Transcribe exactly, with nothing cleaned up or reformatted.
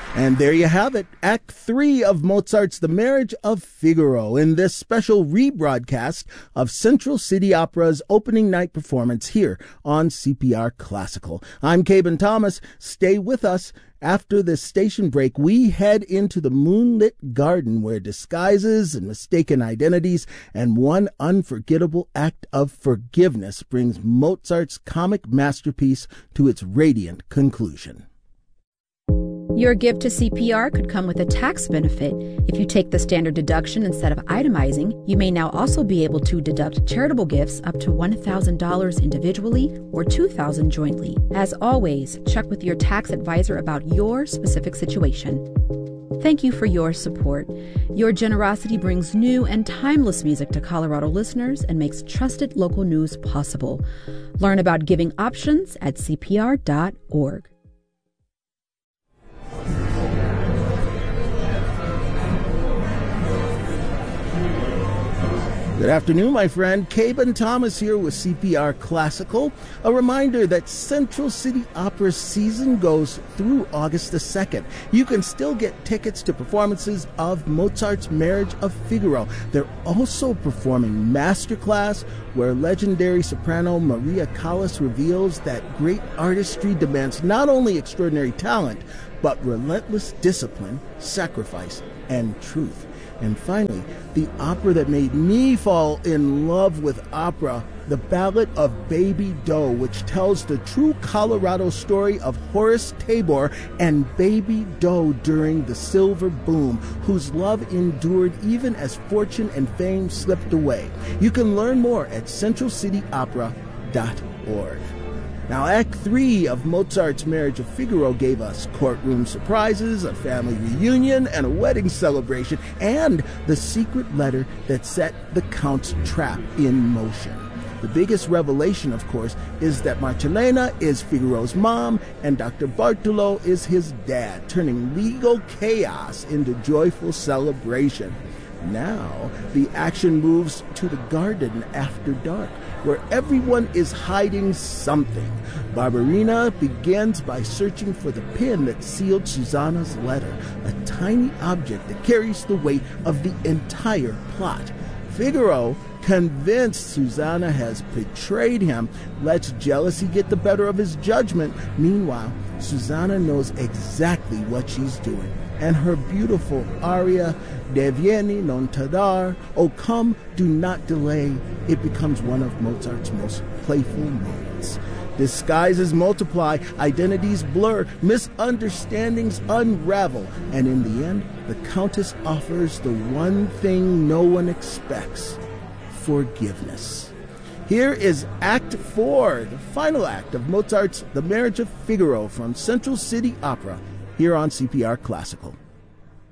And there you have it, Act Three of Mozart's The Marriage of Figaro, in this special rebroadcast of Central City Opera's opening night performance here on C P R Classical. I'm Caben Thomas. Stay with us. After this station break, we head into the moonlit garden where disguises and mistaken identities and one unforgettable act of forgiveness brings Mozart's comic masterpiece to its radiant conclusion. Your gift to C P R could come with a tax benefit. If you take the standard deduction instead of itemizing, you may now also be able to deduct charitable gifts up to one thousand dollars individually or two thousand dollars jointly. As always, check with your tax advisor about your specific situation. Thank you for your support. Your generosity brings new and timeless music to Colorado listeners and makes trusted local news possible. Learn about giving options at C P R dot org. Good afternoon, my friend. Caben Thomas here with C P R Classical. A reminder that Central City Opera's season goes through August the second. You can still get tickets to performances of Mozart's Marriage of Figaro. They're also performing Masterclass, where legendary soprano Maria Callas reveals that great artistry demands not only extraordinary talent, but relentless discipline, sacrifice, and truth. And finally, the opera that made me fall in love with opera, The Ballad of Baby Doe, which tells the true Colorado story of Horace Tabor and Baby Doe during the Silver Boom, whose love endured even as fortune and fame slipped away. You can learn more at central city opera dot org. Now, Act Three of Mozart's Marriage of Figaro gave us courtroom surprises, a family reunion, and a wedding celebration, and the secret letter that set the Count's trap in motion. The biggest revelation, of course, is that Marcellina is Figaro's mom and Doctor Bartolo is his dad, turning legal chaos into joyful celebration. Now, the action moves to the garden after dark, where everyone is hiding something. Barbarina begins by searching for the pin that sealed Susanna's letter, a tiny object that carries the weight of the entire plot. Figaro, convinced Susanna has betrayed him, lets jealousy get the better of his judgment. Meanwhile, Susanna knows exactly what she's doing, and her beautiful aria, De vieni non tardar, O come, do not delay, it becomes one of Mozart's most playful moments. Disguises multiply, identities blur, misunderstandings unravel, and in the end, the Countess offers the one thing no one expects: forgiveness. Here is Act Four, the final act of Mozart's The Marriage of Figaro from Central City Opera, here on C P R Classical.